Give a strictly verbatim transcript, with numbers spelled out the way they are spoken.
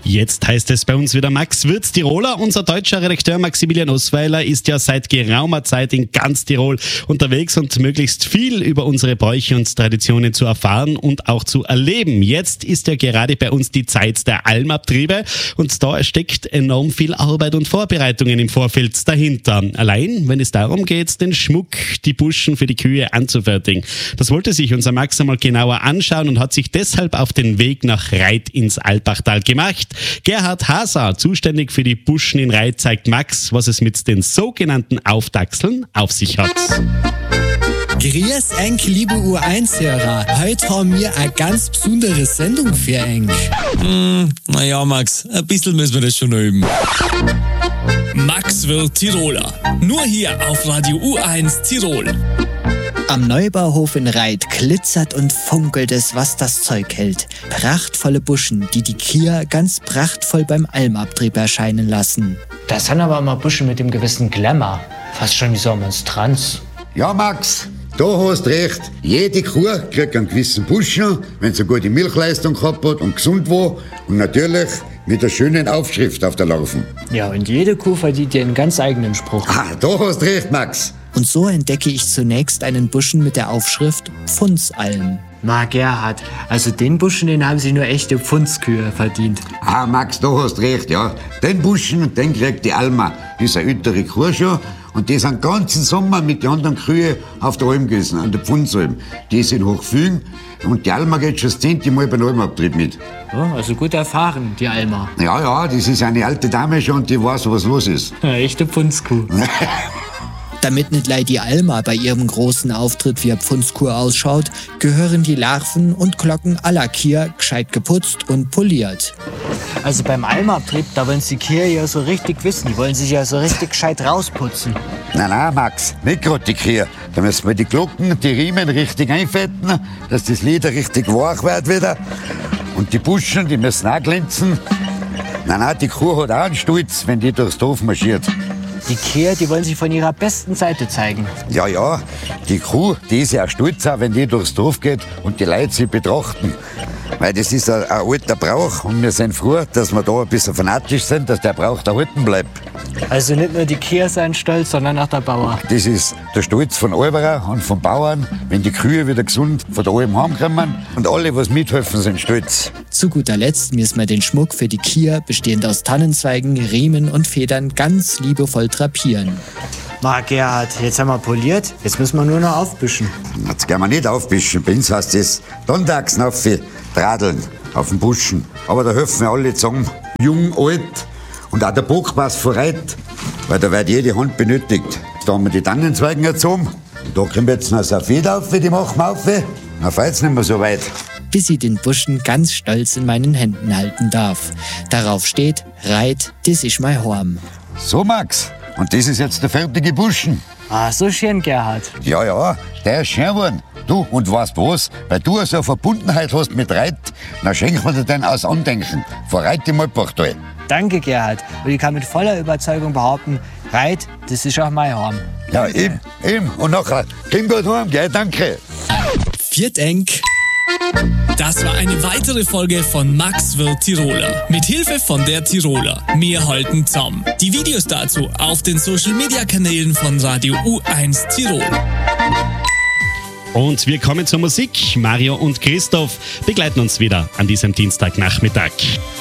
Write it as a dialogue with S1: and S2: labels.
S1: Jetzt heißt es bei uns wieder Max Wirz Tiroler. Unser deutscher Redakteur Maximilian Osweiler ist ja seit geraumer Zeit in ganz Tirol unterwegs und möglichst viel über unsere Bräuche und Traditionen zu erfahren und auch zu erleben. Jetzt ist ja gerade bei uns die Zeit der Almabtriebe und da steckt enorm viel Arbeit und Vorbereitungen im Vorfeld dahinter. Allein, wenn es darum geht, den Schmuck, die Buschen für die Kühe anzufertigen. Das wollte sich unser Max einmal genauer anschauen und hat sich deshalb auf den Weg nach Reit ins Alpachtal gemacht. Gerhard Haser, zuständig für die Buschen in Reit, zeigt Max, was es mit den sogenannten Aufdachseln auf sich hat.
S2: Grüß euch, liebe U eins Hörer. Heute haben wir eine ganz besondere Sendung für euch.
S3: Hm, naja, Max, ein bisschen müssen wir das schon üben. Max wird Tiroler. Nur hier auf Radio U eins Tirol.
S2: Am Neubauhof in Reit glitzert und funkelt es, was das Zeug hält. Prachtvolle Buschen, die die Kühe ganz prachtvoll beim Almabtrieb erscheinen lassen.
S4: Das sind aber immer Buschen mit dem gewissen Glamour. Fast schon wie so eine Monstranz.
S5: Ja, Max, da hast recht. Jede Kuh kriegt einen gewissen Buschen, wenn sie eine gute Milchleistung gehabt hat und gesund war. Und natürlich mit einer schönen Aufschrift auf der Larven.
S4: Ja, und jede Kuh verdient ihren ganz eigenen Spruch.
S5: Ah, da hast recht, Max.
S2: Und so entdecke ich zunächst einen Buschen mit der Aufschrift Pfundsalm.
S4: Na, Gerhard, also den Buschen, den haben sich nur echte Pfundskühe verdient.
S5: Ah, Max, da hast recht, ja. Den Buschen, den kriegt die Alma. Die ist eine ältere Kuh schon. Und die sind den ganzen Sommer mit den anderen Kühen auf der Alm gewesen, an der Pfundsalm. Die sind Hochfügen und die Alma geht schon das zehnte Mal beim Almabtrieb mit.
S4: Ja, also gut erfahren, die Alma.
S5: Ja, ja, das ist eine alte Dame schon und die weiß, was los ist.
S4: Ja, echte Pfundskuh.
S2: Damit nicht leider die Alma bei ihrem großen Auftritt wie eine Pfundskuh ausschaut, gehören die Larven und Glocken aller Kühe gescheit geputzt und poliert.
S4: Also beim Almabtrieb, da wollen sie die Kühe ja so richtig wissen. Die wollen sich ja so richtig gescheit rausputzen.
S5: Nein, nein, Max, nicht gerade die Kühe. Da müssen wir die Glocken, die Riemen richtig einfetten, dass das Leder richtig weich wird wieder. Und die Buschen, die müssen auch glänzen. Nein, nein, die Kuh hat auch einen Stolz, wenn die durchs Dorf marschiert.
S4: Die Kühe, die wollen sich von ihrer besten Seite zeigen.
S5: Ja, ja, die Kuh, die ist ja auch stolz, auch wenn die durchs Dorf geht und die Leute sie betrachten. Weil das ist ein, ein alter Brauch und wir sind froh, dass wir da ein bisschen fanatisch sind, dass der Brauch erhalten bleibt.
S4: Also nicht nur die Kühe sind stolz, sondern auch der Bauer.
S5: Das ist der Stolz von Alberer und von Bauern, wenn die Kühe wieder gesund von der Alm heimkommen und alle, was mithelfen, sind stolz.
S2: Zu guter Letzt müssen wir den Schmuck für die Kühe, bestehend aus Tannenzweigen, Riemen und Federn, ganz liebevoll drapieren.
S4: Na, Gerhard, jetzt haben wir poliert, jetzt müssen wir nur noch aufbüschen.
S5: Jetzt gehen wir nicht aufbischen, bei uns heißt das Dontags auf Tradeln, auf den Buschen. Aber da helfen wir alle zusammen, jung, alt und auch der Bock passt vor Reit, weil da wird jede Hand benötigt. Da haben wir die Tannenzweigen erzogen und da kommen jetzt noch so eine Feder auf, die machen wir auf. Dann fällt's nicht mehr so weit.
S2: Bis ich den Buschen ganz stolz in meinen Händen halten darf. Darauf steht, Reit, das ist mein Horm.
S5: So, Max, und das ist jetzt der fertige Buschen.
S4: Ah, so schön, Gerhard.
S5: Ja, ja, der ist schön geworden. Du, und weißt was? Weil du so eine Verbundenheit hast mit Reit, dann schenken wir dir den aus Andenken von Reit im Alpachtal.
S4: Danke, Gerhard. Und ich kann mit voller Überzeugung behaupten, Reit, das ist auch mein Heim.
S5: Ja, eben, eben. Und nachher, komm gut heim, gell, danke.
S2: Viert eng.
S3: Das war eine weitere Folge von Max wird Tiroler. Mit Hilfe von der Tiroler. Wir halten zusammen. Die Videos dazu auf den Social Media Kanälen von Radio U eins Tirol.
S1: Und wir kommen zur Musik. Mario und Christoph begleiten uns wieder an diesem Dienstagnachmittag.